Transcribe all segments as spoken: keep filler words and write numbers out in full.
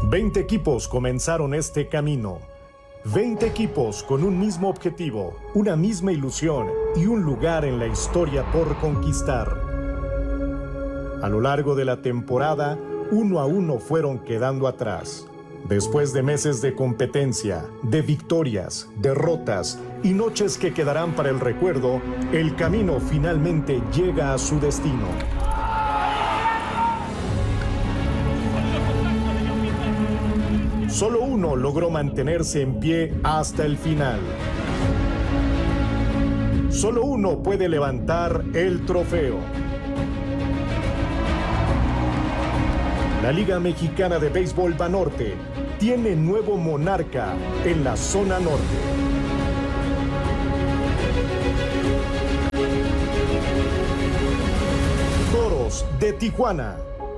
veinte equipos comenzaron este camino. veinte equipos con un mismo objetivo, una misma ilusión y un lugar en la historia por conquistar. A lo largo de la temporada, uno a uno fueron quedando atrás. Después de meses de competencia, de victorias, derrotas y noches que quedarán para el recuerdo, el camino finalmente llega a su destino. Solo uno logró mantenerse en pie hasta el final. Solo uno puede levantar el trofeo. La Liga Mexicana de Béisbol Banorte tiene nuevo monarca en la zona norte. Toros de Tijuana.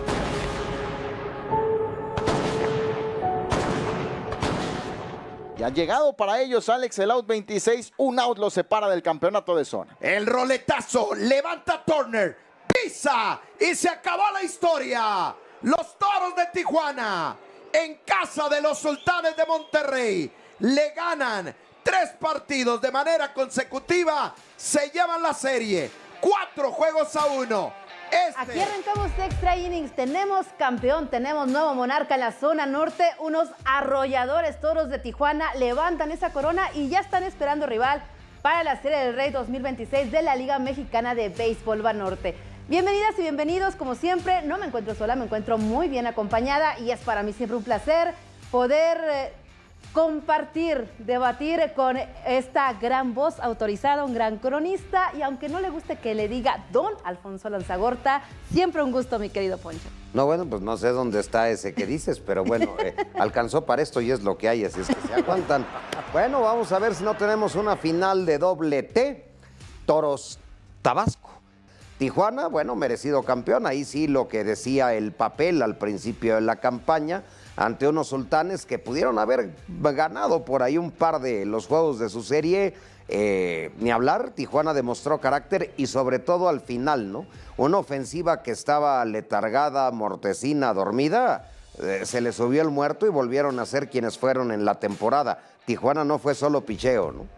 Y ha llegado para ellos, Alex, el out veintiséis, un out lo separa del campeonato de zona. El roletazo, levanta Turner, pisa y se acabó la historia. Los Toros de Tijuana, en casa de los Sultanes de Monterrey, le ganan tres partidos de manera consecutiva, se llevan la serie, cuatro juegos a uno. Este... Aquí arrancamos Extra Innings, tenemos campeón, tenemos nuevo monarca en la zona norte, unos arrolladores Toros de Tijuana levantan esa corona y ya están esperando rival para la Serie del Rey dos mil veintiséis de la Liga Mexicana de Béisbol Banorte. Bienvenidas y bienvenidos, como siempre, no me encuentro sola, me encuentro muy bien acompañada y es para mí siempre un placer poder eh, compartir, debatir con esta gran voz autorizada, un gran cronista, y aunque no le guste que le diga don Alfonso Lanzagorta, siempre un gusto, mi querido Poncho. No, bueno, pues no sé dónde está ese que dices, pero bueno, eh, alcanzó para esto y es lo que hay, así es que se aguantan. Bueno, vamos a ver si no tenemos una final de doble T, Toros Tabasco. Tijuana, bueno, merecido campeón, ahí sí lo que decía el papel al principio de la campaña, ante unos Sultanes que pudieron haber ganado por ahí un par de los juegos de su serie, eh, ni hablar, Tijuana demostró carácter y sobre todo al final, ¿no? Una ofensiva que estaba letargada, mortecina, dormida, eh, se le subió el muerto y volvieron a ser quienes fueron en la temporada. Tijuana no fue solo picheo, ¿no?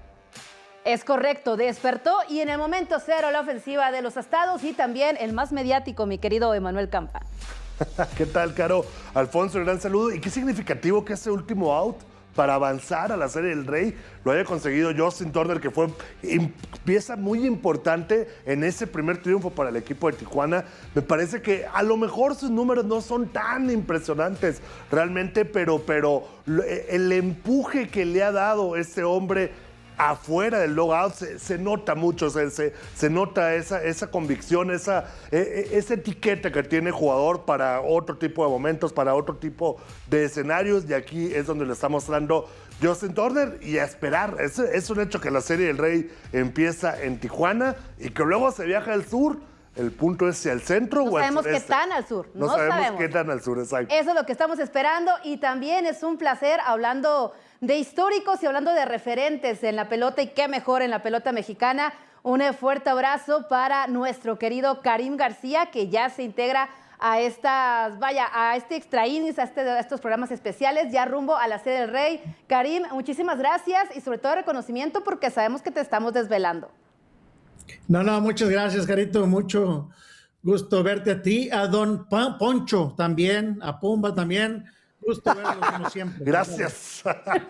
Es correcto, despertó y en el momento cero la ofensiva de los Estados y también el más mediático, mi querido Emanuel Campa. ¿Qué tal, Caro? Alfonso, un gran saludo. Y qué significativo que ese último out para avanzar a la Serie del Rey lo haya conseguido Justin Turner, que fue pieza muy importante en ese primer triunfo para el equipo de Tijuana. Me parece que a lo mejor sus números no son tan impresionantes realmente, pero, pero el empuje que le ha dado este hombre afuera del logout se, se nota mucho, se, se, se nota esa, esa convicción, esa, eh, esa etiqueta que tiene el jugador para otro tipo de momentos, para otro tipo de escenarios, y aquí es donde le está mostrando Justin Turner, y a esperar. Es, es un hecho que la Serie del Rey empieza en Tijuana y que luego se viaja al sur. El punto es si al centro no o al sabemos sureste. qué tan al sur. No, no sabemos, sabemos qué tan al sur, exacto. Eso es lo que estamos esperando y también es un placer hablando de históricos y hablando de referentes en la pelota, y qué mejor en la pelota mexicana. Un fuerte abrazo para nuestro querido Karim García, que ya se integra a estas, vaya, a este Extra Innings, a, este, a estos programas especiales, ya rumbo a la Serie del Rey. Karim, muchísimas gracias y sobre todo reconocimiento porque sabemos que te estamos desvelando. No, no, muchas gracias, Carito, mucho gusto verte a ti, a don Poncho también, a Pumba también. Gusto verlos como siempre. Gracias.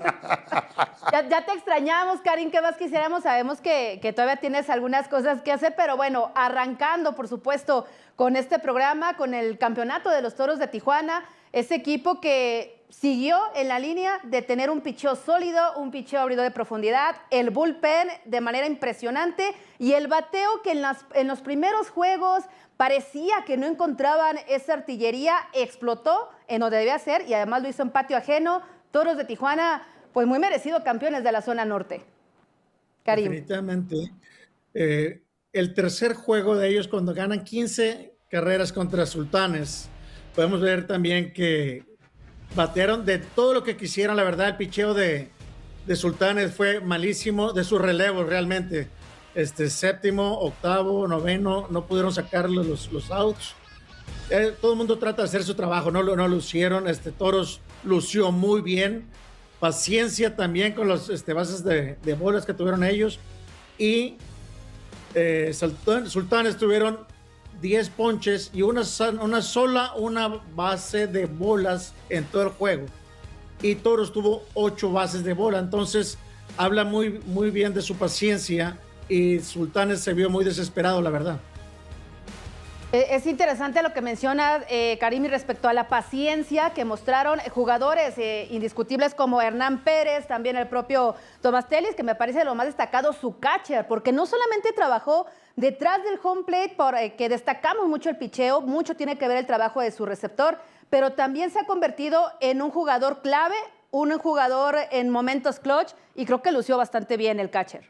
Ya, ya te extrañamos, Karim, ¿qué más quisiéramos? Sabemos que, que todavía tienes algunas cosas que hacer, pero bueno, arrancando, por supuesto, con este programa, con el campeonato de los Toros de Tijuana, ese equipo que siguió en la línea de tener un picheo sólido, un picheo abridor de profundidad, el bullpen de manera impresionante y el bateo que en, las, en los primeros juegos parecía que no encontraban esa artillería, explotó en donde debía ser y además lo hizo en patio ajeno. Toros de Tijuana, pues muy merecido campeones de la zona norte. Karim. Definitivamente. Eh, el tercer juego de ellos cuando ganan quince carreras contra Sultanes, podemos ver también que batearon de todo lo que quisieran. La verdad, el picheo de, de Sultanes fue malísimo, de sus relevos realmente. Este, séptimo, octavo, noveno, no pudieron sacar los, los outs. eh, todo el mundo trata de hacer su trabajo, no lo no lucieron, este, Toros lució muy bien, paciencia también con las este, bases de, de bolas que tuvieron ellos, y eh, Sultán, Sultanes tuvieron diez ponches y una, una sola una base de bolas en todo el juego, y Toros tuvo ocho bases de bola, entonces habla muy, muy bien de su paciencia, y Sultanes se vio muy desesperado, la verdad. Es interesante lo que menciona eh, Karim respecto a la paciencia que mostraron jugadores eh, indiscutibles como Hernán Pérez, también el propio Tomás Telis, que me parece lo más destacado su catcher, porque no solamente trabajó detrás del home plate, por, eh, que destacamos mucho el picheo, mucho tiene que ver el trabajo de su receptor, pero también se ha convertido en un jugador clave, un jugador en momentos clutch, y creo que lució bastante bien el catcher.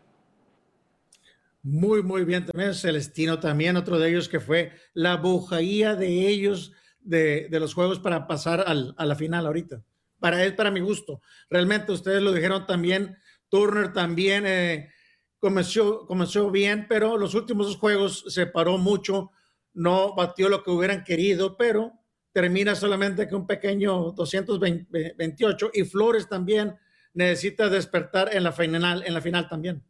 Muy, muy bien también. Celestino también, otro de ellos que fue la bujaía de ellos de, de los juegos para pasar al, a la final ahorita. Para él, para mi gusto. Realmente ustedes lo dijeron también, Turner también eh, comenzó, comenzó bien, pero los últimos dos juegos se paró mucho, no batió lo que hubieran querido, pero termina solamente con un pequeño doscientos veintiocho, y Flores también necesita despertar en la final, en la final también.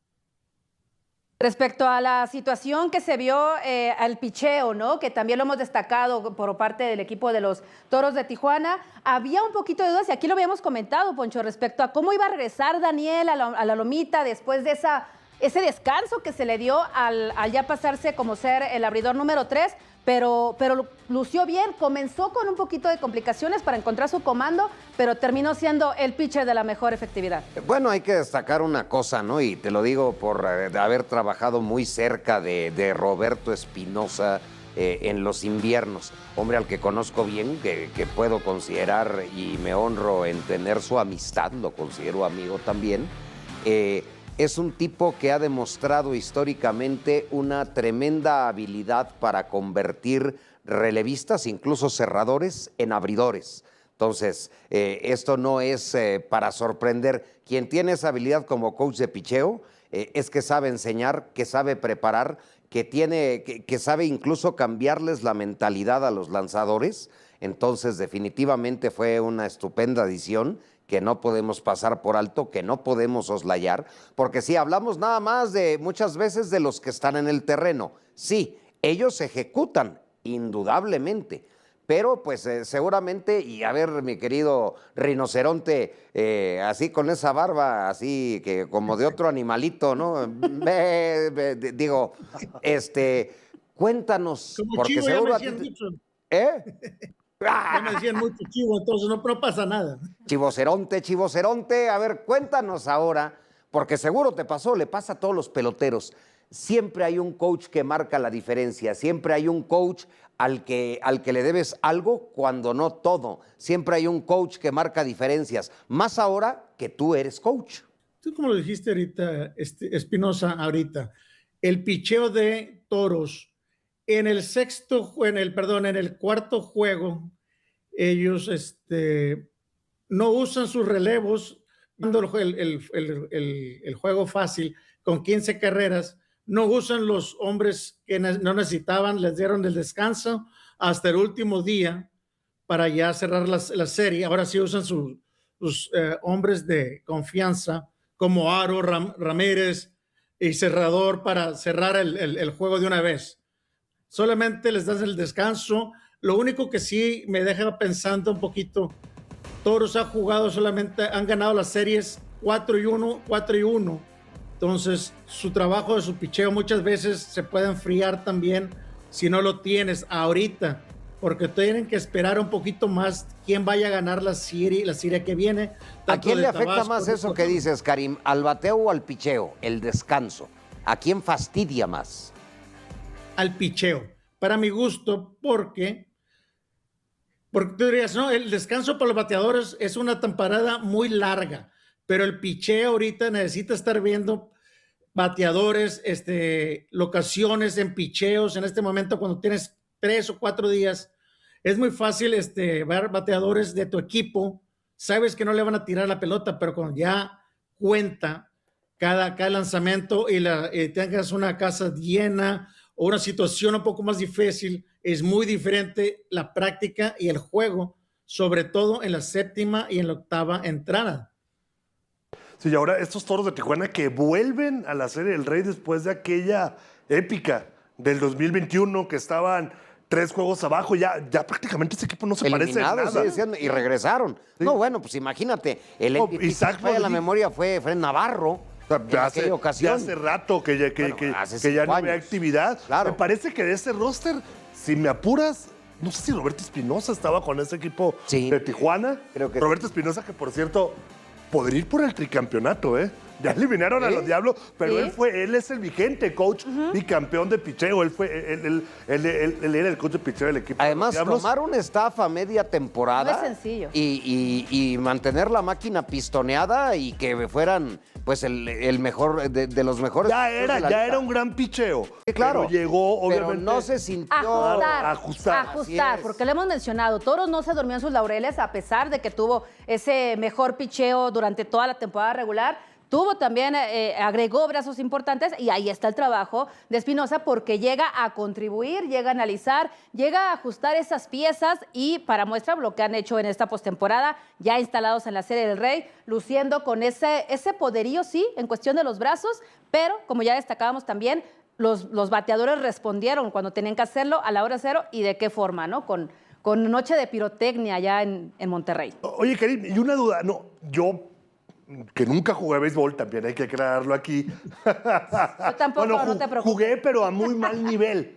Respecto a la situación que se vio eh, al picheo, ¿no? Que también lo hemos destacado por parte del equipo de los Toros de Tijuana, había un poquito de dudas, y aquí lo habíamos comentado, Poncho, respecto a cómo iba a regresar Daniel a la, a la lomita después de esa, ese descanso que se le dio al, al ya pasarse como ser el abridor número tres, pero, pero lució bien, comenzó con un poquito de complicaciones para encontrar su comando, pero terminó siendo el pitcher de la mejor efectividad. Bueno, hay que destacar una cosa, ¿no? Y te lo digo por eh, haber trabajado muy cerca de, de Roberto Espinosa eh, en los inviernos. Hombre al que conozco bien, que, que puedo considerar y me honro en tener su amistad, lo considero amigo también. Eh, Es un tipo que ha demostrado históricamente una tremenda habilidad para convertir relevistas, incluso cerradores, en abridores. Entonces, eh, esto no es eh, para sorprender. Quien tiene esa habilidad como coach de picheo eh, es que sabe enseñar, que sabe preparar, que, tiene, que, que sabe incluso cambiarles la mentalidad a los lanzadores. Entonces, definitivamente fue una estupenda adición que no podemos pasar por alto, que no podemos soslayar, porque si hablamos nada más de muchas veces de los que están en el terreno, sí, ellos ejecutan, indudablemente, pero pues eh, seguramente, y a ver, mi querido rinoceronte, eh, así con esa barba, así que como de otro animalito, ¿no? Be, be, digo, este, cuéntanos, como porque chivo, seguro... ya me a ti decían te- mucho. ¿Eh? Ya me decían mucho chivo, entonces no, no pasa nada. Chivoceronte, chivoceronte, a ver, cuéntanos ahora, porque seguro te pasó, le pasa a todos los peloteros. Siempre hay un coach que marca la diferencia, siempre hay un coach al que, al que le debes algo cuando no todo. Siempre hay un coach que marca diferencias, más ahora que tú eres coach. Tú como lo dijiste ahorita, este, Espinosa, ahorita, el picheo de Toros en el sexto, en el, perdón, en el cuarto juego, ellos este, no usan sus relevos, dando el, el, el, el, el juego fácil con quince carreras, no usan los hombres que no necesitaban, les dieron el descanso hasta el último día para ya cerrar la, la serie. Ahora sí usan su, sus eh, hombres de confianza como Aro, Ram, Ramírez y cerrador para cerrar el, el, el juego de una vez. Solamente les das el descanso. Lo único que sí me deja pensando un poquito, Toros ha jugado solamente, han ganado las series cuatro y uno, cuatro y uno. Entonces, su trabajo de su picheo muchas veces se puede enfriar también si no lo tienes ahorita, porque tienen que esperar un poquito más quién vaya a ganar la serie, la serie que viene. ¿A quién le afecta Tabasco, más eso que dices, Karim? ¿Al bateo o al picheo? El descanso. ¿A quién fastidia más? Al picheo, para mi gusto, porque, porque tú dirías, no, el descanso para los bateadores es una temporada muy larga, pero el picheo ahorita necesita estar viendo bateadores, este, locaciones en picheos, en este momento cuando tienes tres o cuatro días, es muy fácil este, ver bateadores de tu equipo, sabes que no le van a tirar la pelota, pero cuando ya cuenta cada, cada lanzamiento y, la, y tengas una casa llena o una situación un poco más difícil, es muy diferente la práctica y el juego, sobre todo en la séptima y en la octava entrada. Sí, y ahora estos Toros de Tijuana que vuelven a la Serie del Rey después de aquella épica del dos mil veintiuno que estaban tres juegos abajo, ya, ya prácticamente ese equipo no se parece en Eliminados, nada. sí, decían, y regresaron. Sí. No, bueno, pues imagínate, el No, M V P, Isaac si falla la Rodríguez. memoria fue Fred Navarro. O sea, En ya, hace, aquella ocasión. ya hace rato que ya, que, Bueno, que- hace que ya cinco no había años. actividad. Claro. Me parece que de ese roster, si me apuras, no sé si Roberto Espinosa estaba con ese equipo Sí. de Tijuana. Creo que Roberto Espinosa, que por cierto, podría ir por el tricampeonato, ¿eh? Ya eliminaron a ¿Sí? los Diablos, pero Sí. él fue, él es el vigente coach y campeón de picheo. Él fue, él, él- él- él- él era el coach de picheo del equipo. de los Además, Diablos. tomar un staff a media temporada. No es sencillo. Y, y- y mantener la máquina pistoneada y que fueran, pues, el, el mejor, de, de los mejores. Ya picheos era, de la ya liga. era un gran picheo. Sí, claro. Pero llegó, Pero obviamente. no se sintió. Ajustar, ajustar. ajustar, Así es. porque lo hemos mencionado, Toros no se durmió en sus laureles a pesar de que tuvo ese mejor picheo durante toda la temporada regular. Tuvo también, eh, agregó brazos importantes y ahí está el trabajo de Espinosa porque llega a contribuir, llega a analizar, llega a ajustar esas piezas y para muestra lo que han hecho en esta postemporada, ya instalados en la Serie del Rey, luciendo con ese, ese poderío, sí, en cuestión de los brazos, pero como ya destacábamos también, los, los bateadores respondieron cuando tenían que hacerlo a la hora cero y de qué forma, ¿no? Con, con noche de pirotecnia allá en, en Monterrey. Oye, Karim, y una duda. No, yo que nunca jugué a béisbol, también hay que aclararlo aquí. Yo tampoco, Bueno, no ju- te preocupes. jugué, pero a muy mal nivel.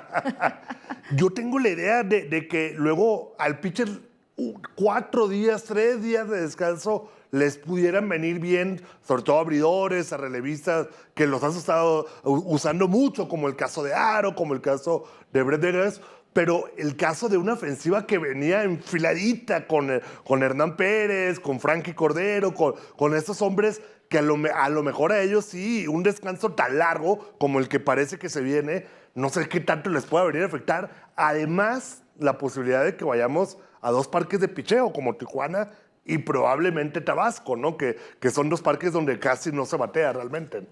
Yo tengo la idea de, de que luego al pitcher uh, cuatro días, tres días de descanso les pudieran venir bien, sobre todo a abridores, a relevistas, que los has estado u- usando mucho, como el caso de Aro, como el caso de Brett Vegas. Pero el caso de una ofensiva que venía enfiladita con, eh, con Hernán Pérez, con Frankie Cordero, con, con estos hombres que a lo, me- a lo mejor a ellos sí, un descanso tan largo como el que parece que se viene, no sé qué tanto les pueda venir a afectar. Además, la posibilidad de que vayamos a dos parques de picheo como Tijuana y probablemente Tabasco, ¿no? Que, que son dos parques donde casi no se batea realmente.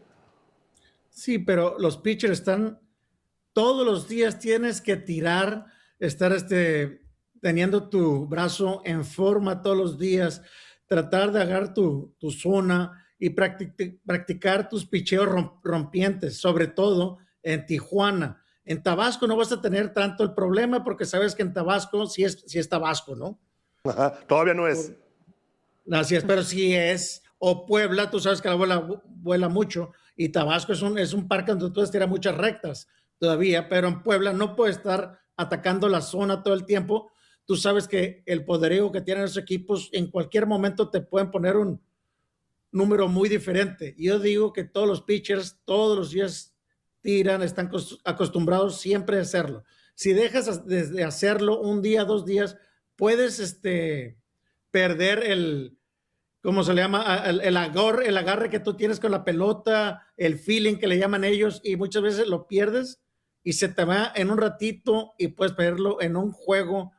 Sí, pero los pitchers están, todos los días tienes que tirar, estar este, teniendo tu brazo en forma todos los días, tratar de agarrar tu, tu zona y practic- practicar tus picheos rom- rompientes, sobre todo en Tijuana. En Tabasco no vas a tener tanto el problema porque sabes que en Tabasco sí es, sí es Tabasco, ¿no? Ajá, todavía no es. Así es, pero sí es. O Puebla, tú sabes que la bola vu- vuela mucho y Tabasco es un, es un parque donde tú puedes tirar muchas rectas todavía, pero en Puebla no puedes estar atacando la zona todo el tiempo. Tú sabes que el poderío que tienen esos equipos en cualquier momento te pueden poner un número muy diferente. Yo digo que todos los pitchers todos los días tiran, están cos- acostumbrados siempre a hacerlo. Si dejas de de hacerlo un día, dos días, puedes este, perder el, ¿cómo se le llama? A- El, el agarre, el agarre que tú tienes con la pelota, el feeling que le llaman ellos, y muchas veces lo pierdes y se te va en un ratito y puedes perderlo en un juego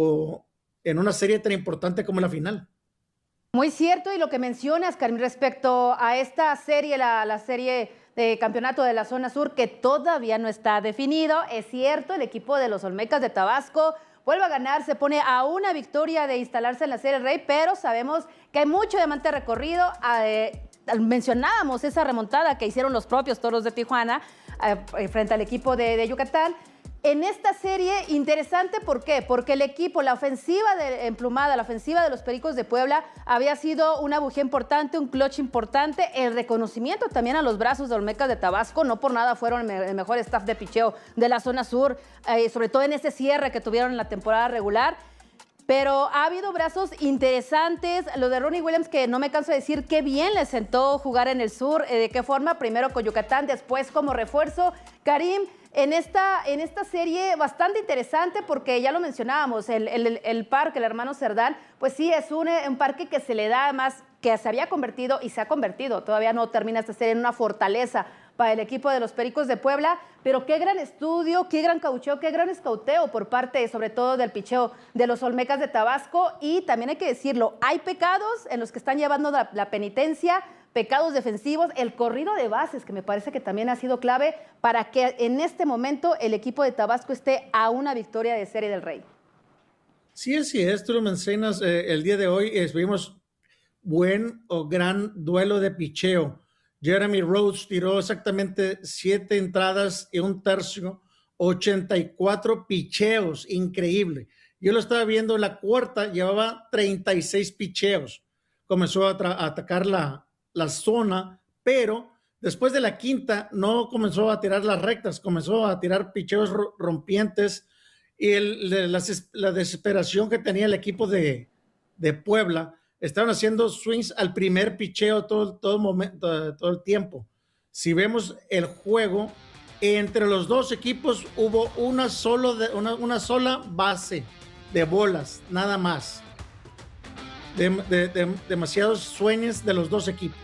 o en una serie tan importante como la final. Muy cierto, y lo que mencionas, Karim, respecto a esta serie, la, la serie de campeonato de la zona sur, que todavía no está definido, es cierto, el equipo de los Olmecas de Tabasco vuelve a ganar, se pone a una victoria de instalarse en la Serie del Rey, pero sabemos que hay mucho diamante recorrido. Eh, mencionábamos esa remontada que hicieron los propios Toros de Tijuana eh, frente al equipo de, de Yucatán. En esta serie, interesante, ¿por qué? Porque el equipo, la ofensiva de emplumada, la ofensiva de los Pericos de Puebla había sido una bujía importante, un clutch importante, el reconocimiento también a los brazos de Olmecas de Tabasco, no por nada fueron el mejor staff de picheo de la zona sur, eh, sobre todo en ese cierre que tuvieron en la temporada regular. Pero ha habido brazos interesantes, lo de Ronnie Williams, que no me canso de decir qué bien le sentó jugar en el sur, eh, de qué forma, primero con Yucatán, después como refuerzo. Karim, en esta, en esta serie bastante interesante porque ya lo mencionábamos, el, el, el parque, el hermano Cerdán, pues sí, es un, un parque que se le da además, que se había convertido y se ha convertido, todavía no termina esta serie, en una fortaleza para el equipo de los Pericos de Puebla, pero qué gran estudio, qué gran caucheo, qué gran escauteo por parte, sobre todo del picheo de los Olmecas de Tabasco, y también hay que decirlo, hay pecados en los que están llevando la, la penitencia, pecados defensivos, el corrido de bases, que me parece que también ha sido clave para que en este momento el equipo de Tabasco esté a una victoria de Serie del Rey. Sí, así es, tú lo mencionas, eh, el día de hoy eh, vimos buen o gran duelo de picheo. Jeremy Rhodes tiró exactamente siete entradas y un tercio, ochenta y cuatro picheos, increíble. Yo lo estaba viendo en la cuarta, llevaba treinta y seis picheos. Comenzó a, a atacar la, la zona, pero después de la quinta no comenzó a tirar las rectas, comenzó a tirar picheos rompientes y el, la, la desesperación que tenía el equipo de, de Puebla. Estaban haciendo swings al primer picheo todo, todo, momento, todo el tiempo. Si vemos el juego, entre los dos equipos hubo una, solo de, una, una sola base de bolas, nada más. De, de, de, demasiados swings de los dos equipos.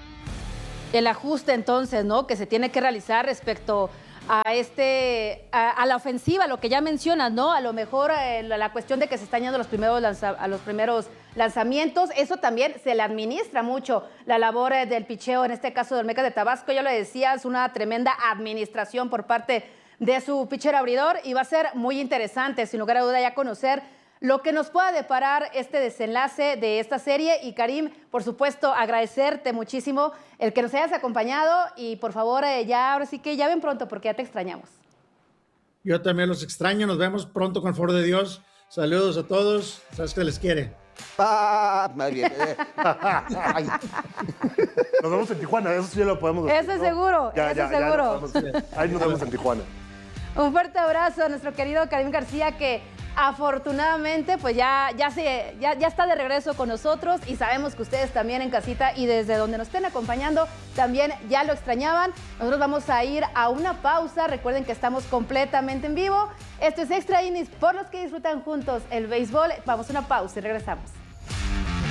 El ajuste entonces, ¿no?, que se tiene que realizar respecto a este a, a la ofensiva, lo que ya mencionas, ¿no? A lo mejor eh, la, la cuestión de que se están yendo los primeros lanza, a los primeros lanzamientos, eso también se le administra mucho la labor eh, del picheo, en este caso del Olmecas de Tabasco. Ya lo decías, una tremenda administración por parte de su pitcher abridor, y va a ser muy interesante, sin lugar a duda, ya conocer lo que nos pueda deparar este desenlace de esta serie. Y Karim, por supuesto, agradecerte muchísimo el que nos hayas acompañado, y por favor, eh, ya ahora sí que ya ven pronto, porque ya te extrañamos. Yo también los extraño, nos vemos pronto con el favor de Dios. Saludos a todos, sabes que les quiere. Ah, muy bien. Ay. Nos vemos en Tijuana, eso sí ya lo podemos decir. Eso es ¿no? seguro, Ya, eso ya, es ya seguro. lo podemos- ahí nos vemos en Tijuana. Un fuerte abrazo a nuestro querido Karim García, que afortunadamente pues ya, ya, se, ya, ya está de regreso con nosotros, y sabemos que ustedes también en casita y desde donde nos estén acompañando también ya lo extrañaban. Nosotros vamos a ir a una pausa. Recuerden que estamos completamente en vivo. Esto es Extra Innings, por los que disfrutan juntos el béisbol. Vamos a una pausa y regresamos.